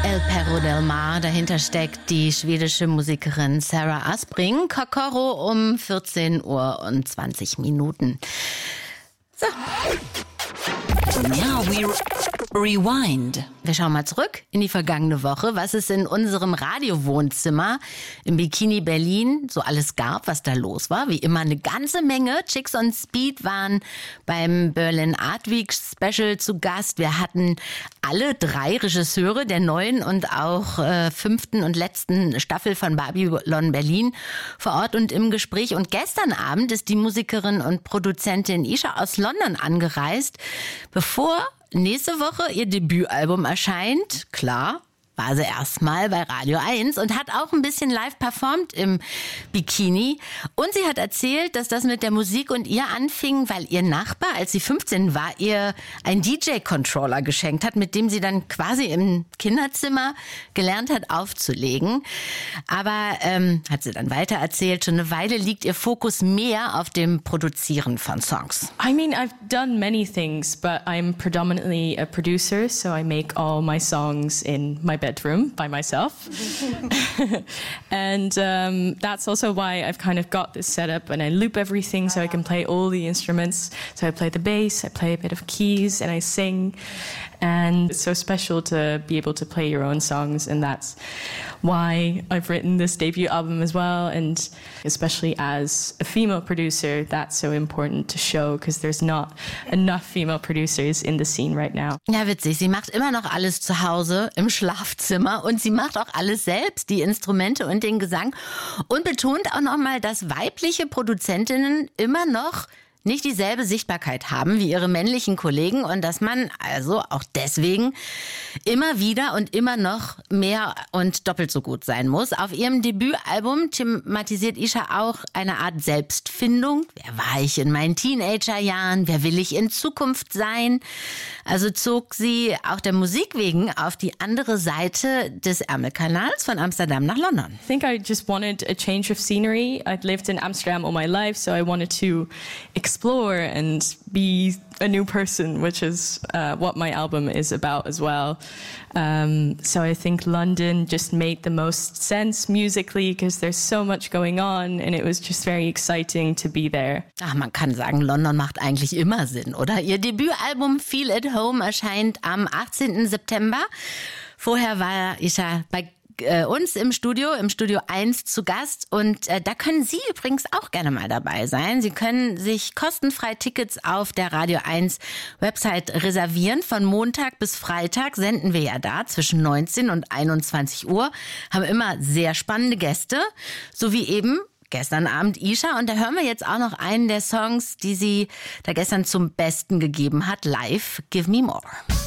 El Perro del Mar, dahinter steckt die schwedische Musikerin Sarah Aspring. Kokoro um 14:20 Uhr. So. Now we rewind. Wir schauen mal zurück in die vergangene Woche, was es in unserem Radiowohnzimmer im Bikini Berlin so alles gab, was da los war. Wie immer eine ganze Menge. Chicks on Speed waren beim Berlin Art Week Special zu Gast. Wir hatten alle 3 Regisseure der neuen und auch 5. und letzten Staffel von Babylon Berlin vor Ort und im Gespräch. Und gestern Abend ist die Musikerin und Produzentin Isha aus London angereist, bevor nächste Woche ihr Debütalbum erscheint. Klar, war sie erstmal bei Radio 1 und hat auch ein bisschen live performt im Bikini. Und sie hat erzählt, dass das mit der Musik und ihr anfing, weil ihr Nachbar, als sie 15 war, ihr einen DJ-Controller geschenkt hat, mit dem sie dann quasi im Kinderzimmer gelernt hat aufzulegen. Aber, hat sie dann weiter erzählt, schon eine Weile liegt ihr Fokus mehr auf dem Produzieren von Songs. I mean, I've done many things, but I'm predominantly a producer, so I make all my songs in my bedroom by myself. And that's also why I've kind of got this setup, and I loop everything so I can play all the instruments. So I play the bass, I play a bit of keys, and I sing. And it's so special to be able to play your own songs, and that's why I've written this debut album as well. And especially as a female producer, that's so important to show, because there's not enough female producers in the scene right now. Ja, witzig. Sie macht immer noch alles zu Hause im Schlafzimmer und sie macht auch alles selbst, die Instrumente und den Gesang, und betont auch nochmal, dass weibliche Produzentinnen immer noch nicht dieselbe Sichtbarkeit haben wie ihre männlichen Kollegen und dass man also auch deswegen immer wieder und immer noch mehr und doppelt so gut sein muss. Auf ihrem Debütalbum thematisiert Isha auch eine Art Selbstfindung. Wer war ich in meinen Teenagerjahren? Wer will ich in Zukunft sein? Also zog sie auch der Musik wegen auf die andere Seite des Ärmelkanals von Amsterdam nach London. I think I just wanted a change of scenery. I'd lived in Amsterdam all my life, so I wanted to explore and be a new person, which is what my album is about as well. So I think London just made the most sense musically, because there's so much going on, and it was just very exciting to be there. Ach, man kann sagen, London macht eigentlich immer Sinn, oder? Ihr Debütalbum Feel at Home erscheint am 18. September. Vorher war Isha bei uns im Studio 1 zu Gast, und da können Sie übrigens auch gerne mal dabei sein. Sie können sich kostenfrei Tickets auf der Radio 1 Website reservieren. Von Montag bis Freitag senden wir ja da zwischen 19 und 21 Uhr, haben immer sehr spannende Gäste, so wie eben gestern Abend Isha, und da hören wir jetzt auch noch einen der Songs, die sie da gestern zum Besten gegeben hat, live, Give Me More.